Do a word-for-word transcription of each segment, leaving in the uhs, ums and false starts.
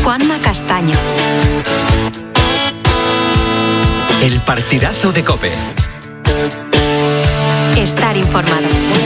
Juanma Castaño. El partidazo de COPE. Estar informado.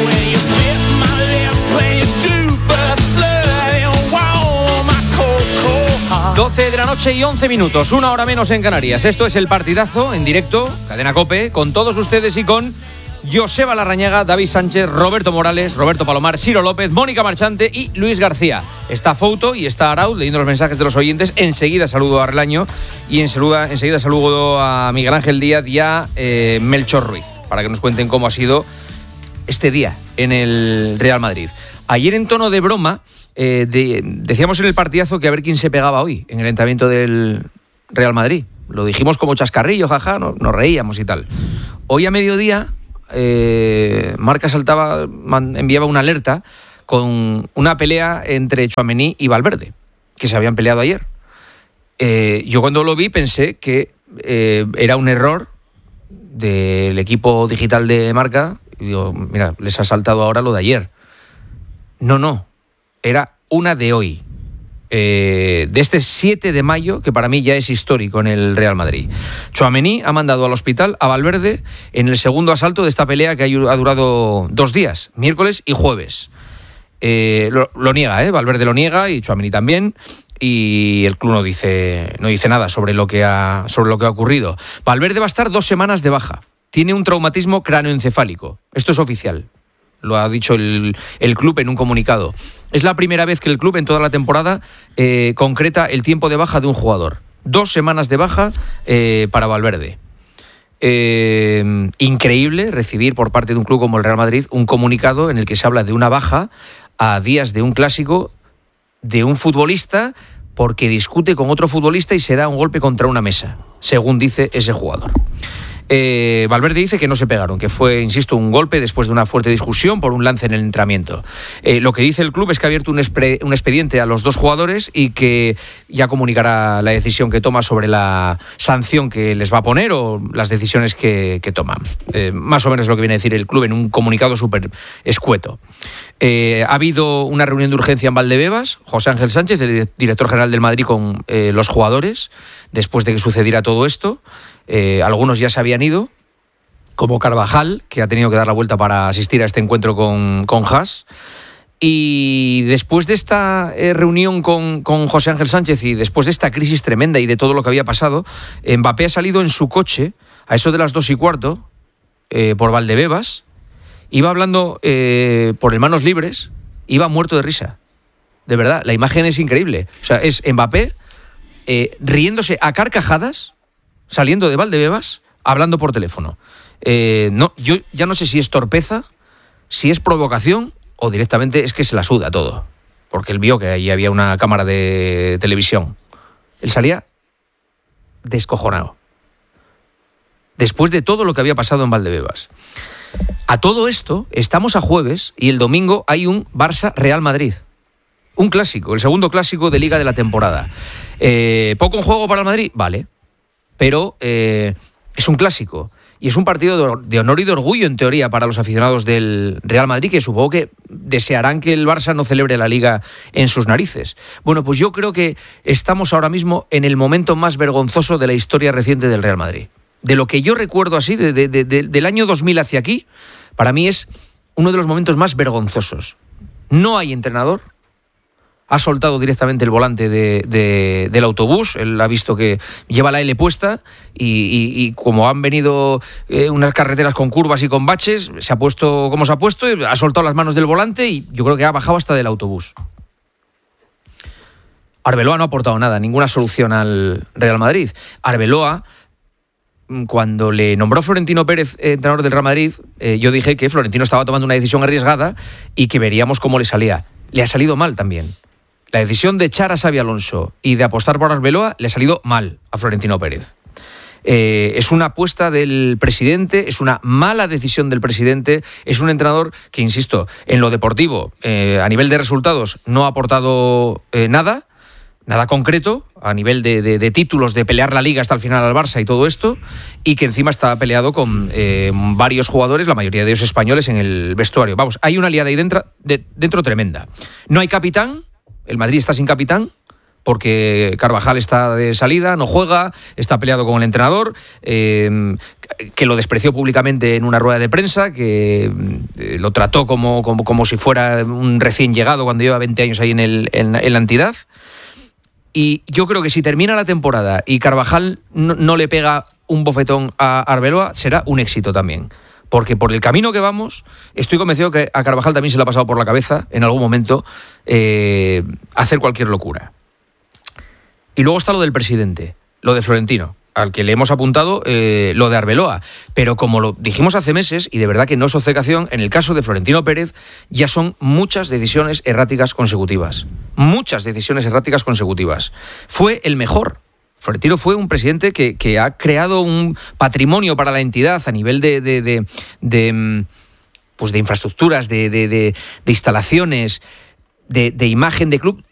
doce de la noche y once minutos, una hora menos en Canarias. Esto es el partidazo en directo, Cadena COPE, con todos ustedes y con Joseba Larrañaga, David Sánchez, Roberto Morales, Roberto Palomar, Ciro López, Mónica Marchante y Luis García. Está Fouto y está Arauz leyendo los mensajes de los oyentes. Enseguida saludo a Arlaño y enseguida, enseguida saludo a Miguel Ángel Díaz y a eh, Melchor Ruiz, para que nos cuenten cómo ha sido este día en el Real Madrid. Ayer, en tono de broma, eh, de, decíamos en el partidazo que a ver quién se pegaba hoy en el entrenamiento del Real Madrid. Lo dijimos como chascarrillo, jaja, no, nos reíamos y tal. Hoy a mediodía, eh, Marca saltaba, man, enviaba una alerta con una pelea entre Tchouaméni y Valverde, que se habían peleado ayer. Eh, yo cuando lo vi pensé que eh, era un error del equipo digital de Marca. Y digo, mira, les ha saltado ahora lo de ayer. No, no, era una de hoy, eh, de este siete de mayo, que para mí ya es histórico en el Real Madrid. Tchouaméni ha mandado al hospital a Valverde en el segundo asalto de esta pelea que ha durado dos días, miércoles y jueves. Eh, lo, lo niega, ¿eh? Valverde lo niega y Tchouaméni también. Y el club no dice, no dice nada sobre lo que ha, sobre lo que ha ocurrido. Valverde va a estar dos semanas de baja. Tiene un traumatismo cráneoencefálico. Esto es oficial. Lo ha dicho el, el club en un comunicado. Es la primera vez que el club en toda la temporada eh, concreta el tiempo de baja de un jugador. Dos semanas de baja eh, para Valverde. Eh, increíble recibir por parte de un club como el Real Madrid un comunicado en el que se habla de una baja a días de un clásico de un futbolista porque discute con otro futbolista y se da un golpe contra una mesa, según dice ese jugador. Eh, Valverde dice que no se pegaron, que fue, insisto, un golpe después de una fuerte discusión por un lance en el entrenamiento. Eh, lo que dice el club es que ha abierto un, expre, un expediente a los dos jugadores y que ya comunicará la decisión que toma sobre la sanción que les va a poner o las decisiones que, que toman. Eh, más o menos lo que viene a decir el club en un comunicado súper escueto. Eh, ha habido una reunión de urgencia en Valdebebas, José Ángel Sánchez, el director general del Madrid, con eh, los jugadores, después de que sucediera todo esto. Eh, algunos ya se habían ido, como Carvajal, que ha tenido que dar la vuelta para asistir a este encuentro con, con Haas. Y después de esta eh, reunión con, con José Ángel Sánchez y después de esta crisis tremenda y de todo lo que había pasado, Mbappé ha salido en su coche a eso de las dos y cuarto eh, por Valdebebas. Iba hablando eh, por manos libres, iba muerto de risa. De verdad, la imagen es increíble. O sea, es Mbappé eh, riéndose a carcajadas, saliendo de Valdebebas, hablando por teléfono. Eh, no, yo ya no sé si es torpeza, si es provocación o directamente es que se la suda todo. Porque él vio que allí había una cámara de televisión. Él salía descojonado. Después de todo lo que había pasado en Valdebebas. A todo esto, estamos a jueves y el domingo hay un Barça-Real Madrid. Un clásico, el segundo clásico de Liga de la temporada. Eh, ¿Poco en juego para el Madrid? Vale. Pero eh, es un clásico y es un partido de honor y de orgullo, en teoría, para los aficionados del Real Madrid, que supongo que desearán que el Barça no celebre la Liga en sus narices. Bueno, pues yo creo que estamos ahora mismo en el momento más vergonzoso de la historia reciente del Real Madrid. De lo que yo recuerdo así, de, de, de, de, del año dos mil hacia aquí, para mí es uno de los momentos más vergonzosos. No hay entrenador. Ha soltado directamente el volante de, de, del autobús. Él ha visto que lleva la L puesta y, y, y como han venido eh, unas carreteras con curvas y con baches, se ha puesto como se ha puesto, ha soltado las manos del volante y yo creo que ha bajado hasta del autobús. Arbeloa no ha aportado nada, ninguna solución al Real Madrid. Arbeloa, cuando le nombró Florentino Pérez eh, entrenador del Real Madrid, eh, yo dije que Florentino estaba tomando una decisión arriesgada y que veríamos cómo le salía. Le ha salido mal también. La decisión de echar a Xabi Alonso y de apostar por Arbeloa le ha salido mal a Florentino Pérez. Eh, es una apuesta del presidente, es una mala decisión del presidente, es un entrenador que, insisto, en lo deportivo, eh, a nivel de resultados, no ha aportado eh, nada, nada concreto, a nivel de, de, de títulos, de pelear la Liga hasta el final al Barça y todo esto, y que encima está peleado con eh, varios jugadores, la mayoría de ellos españoles, en el vestuario. Vamos, hay una liada ahí dentro, de, dentro tremenda. No hay capitán. El Madrid está sin capitán, porque Carvajal está de salida, no juega, está peleado con el entrenador, eh, que lo despreció públicamente en una rueda de prensa, que eh, lo trató como, como, como si fuera un recién llegado cuando lleva veinte años ahí en, el, en, en la entidad. Y yo creo que si termina la temporada y Carvajal no, no le pega un bofetón a Arbeloa, será un éxito también. Porque por el camino que vamos, estoy convencido que a Carvajal también se le ha pasado por la cabeza, en algún momento, eh, hacer cualquier locura. Y luego está lo del presidente, lo de Florentino, al que le hemos apuntado eh, lo de Arbeloa. Pero como lo dijimos hace meses, y de verdad que no es obcecación, en el caso de Florentino Pérez ya son muchas decisiones erráticas consecutivas. Muchas decisiones erráticas consecutivas. Fue el mejor. Florentino fue un presidente que, que ha creado un patrimonio para la entidad a nivel de, de, de, de, pues de infraestructuras, de, de, de, de instalaciones, de, de imagen de club